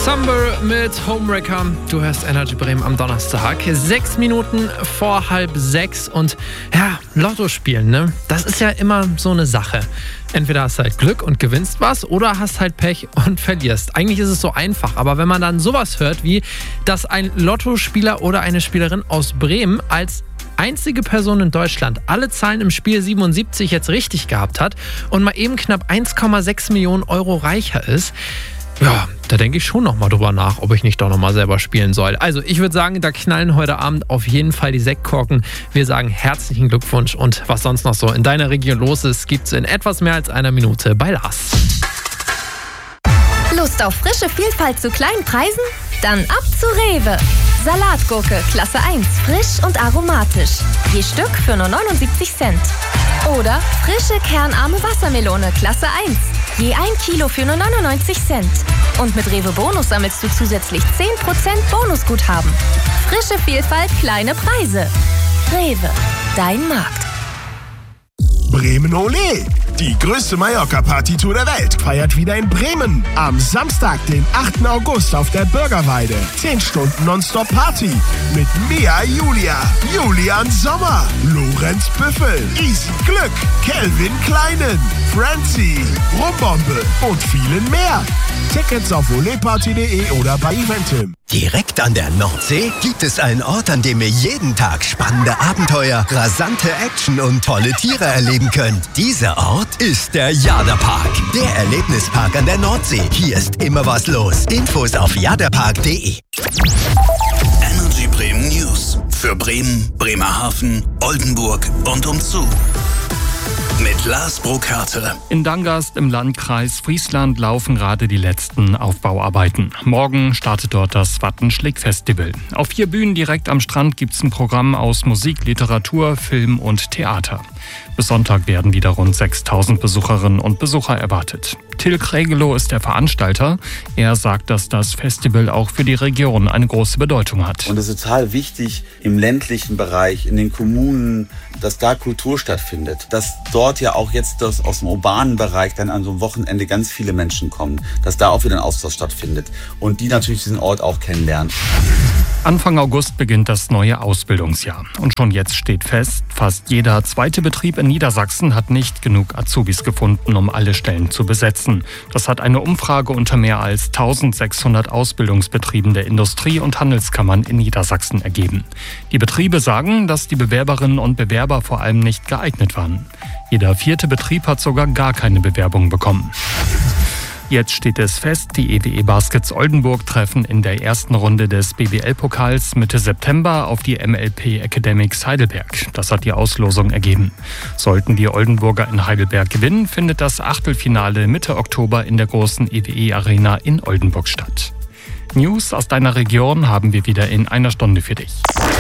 Summer mit Homewrecker. Du hörst Energy Bremen am Donnerstag. 6 Minuten vor 5:30 und ja, Lotto spielen, ne? Das ist ja immer so eine Sache. Entweder hast du halt Glück und gewinnst was oder hast halt Pech und verlierst. Eigentlich ist es so einfach, aber wenn man dann sowas hört, wie dass ein Lottospieler oder eine Spielerin aus Bremen als einzige Person in Deutschland alle Zahlen im Spiel 77 jetzt richtig gehabt hat und mal eben knapp 1,6 Millionen Euro reicher ist, ja, da denke ich schon nochmal drüber nach, ob ich nicht doch nochmal selber spielen soll. Also ich würde sagen, da knallen heute Abend auf jeden Fall die Sektkorken. Wir sagen herzlichen Glückwunsch und was sonst noch so in deiner Region los ist, gibt's in etwas mehr als einer Minute bei Lars. Lust auf frische Vielfalt zu kleinen Preisen? Dann ab zu Rewe. Salatgurke Klasse 1, frisch und aromatisch. Je Stück für nur 79 Cent. Oder frische kernarme Wassermelone Klasse 1. Je 1 Kilo für nur 99 Cent. Und mit Rewe Bonus sammelst du zusätzlich 10% Bonusguthaben. Frische Vielfalt, kleine Preise. Rewe, dein Markt. Bremen Ole! Die größte Mallorca-Party-Tour der Welt feiert wieder in Bremen. Am Samstag, den 8. August auf der Bürgerweide. 10 Stunden Nonstop-Party mit Mia Julia, Julian Sommer, Lorenz Büffel, Easy Glück, Kelvin Kleinen, Francie, Rumbombe und vielen mehr. Tickets auf oleparty.de oder bei Eventim. Direkt an der Nordsee gibt es einen Ort, an dem ihr jeden Tag spannende Abenteuer, rasante Action und tolle Tiere erleben könnt. Dieser Ort ist der Jaderpark, der Erlebnispark an der Nordsee. Hier ist immer was los. Infos auf jaderpark.de. Energy Bremen News für Bremen, Bremerhaven, Oldenburg und umzu. Mit Lars Burkhardt. In Dangast im Landkreis Friesland laufen gerade die letzten Aufbauarbeiten. Morgen startet dort das Wattenschlick-Festival. Auf 4 Bühnen direkt am Strand gibt es ein Programm aus Musik, Literatur, Film und Theater. Bis Sonntag werden wieder rund 6.000 Besucherinnen und Besucher erwartet. Till Kregelow ist der Veranstalter. Er sagt, dass das Festival auch für die Region eine große Bedeutung hat. Und es ist total wichtig im ländlichen Bereich, in den Kommunen, dass da Kultur stattfindet. Dass dort ja auch jetzt aus dem urbanen Bereich dann an so einem Wochenende ganz viele Menschen kommen. Dass da auch wieder ein Austausch stattfindet. Und die natürlich diesen Ort auch kennenlernen. Anfang August beginnt das neue Ausbildungsjahr. Und schon jetzt steht fest, fast jeder zweite Betrieb in Niedersachsen hat nicht genug Azubis gefunden, um alle Stellen zu besetzen. Das hat eine Umfrage unter mehr als 1600 Ausbildungsbetrieben der Industrie- und Handelskammern in Niedersachsen ergeben. Die Betriebe sagen, dass die Bewerberinnen und Bewerber vor allem nicht geeignet waren. Jeder 4. Betrieb hat sogar gar keine Bewerbung bekommen. Jetzt steht es fest, die EWE Baskets Oldenburg treffen in der ersten Runde des BBL-Pokals Mitte September auf die MLP Academics Heidelberg. Das hat die Auslosung ergeben. Sollten die Oldenburger in Heidelberg gewinnen, findet das Achtelfinale Mitte Oktober in der großen EWE Arena in Oldenburg statt. News aus deiner Region haben wir wieder in einer Stunde für dich.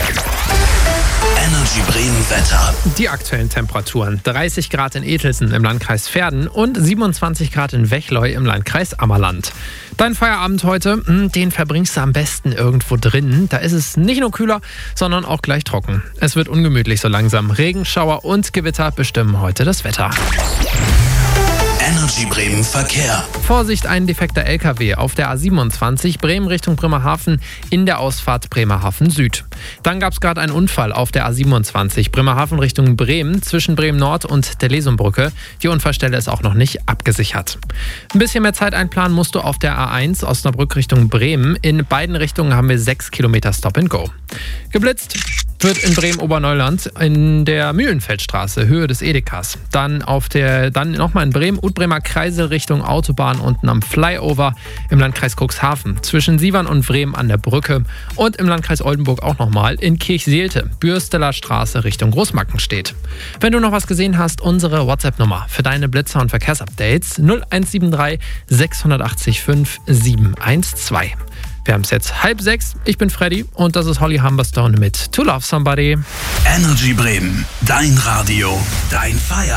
Energy Bremen Wetter. Die aktuellen Temperaturen: 30 Grad in Ethelsen im Landkreis Verden und 27 Grad in Wechleu im Landkreis Ammerland. Dein Feierabend heute, den verbringst du am besten irgendwo drin. Da ist es nicht nur kühler, sondern auch gleich trocken. Es wird ungemütlich so langsam. Regenschauer und Gewitter bestimmen heute das Wetter. Energy Bremen Verkehr. Vorsicht, ein defekter LKW auf der A27 Bremen Richtung Bremerhaven in der Ausfahrt Bremerhaven Süd. Dann gab es gerade einen Unfall auf der A27 Bremerhaven Richtung Bremen zwischen Bremen Nord und der Lesumbrücke. Die Unfallstelle ist auch noch nicht abgesichert. Ein bisschen mehr Zeit einplanen musst du auf der A1 Osnabrück Richtung Bremen. In beiden Richtungen haben wir 6 Kilometer Stop and Go. Geblitzt wird in Bremen-Oberneuland in der Mühlenfeldstraße, Höhe des Edekas. Dann nochmal in Bremen, Utbremer Kreisel Richtung Autobahn unten am Flyover im Landkreis Cuxhaven. Zwischen Sievern und Bremen an der Brücke und im Landkreis Oldenburg auch nochmal in Kirchseelte, Bürsteler Straße Richtung Großmarkenstedt. Wenn du noch was gesehen hast, unsere WhatsApp-Nummer für deine Blitzer- und Verkehrsupdates 0173 680 5712. Wir haben es jetzt 5:30. Ich bin Freddy und das ist Holly Humberstone mit To Love Somebody. Energy Bremen, dein Radio, dein Feier.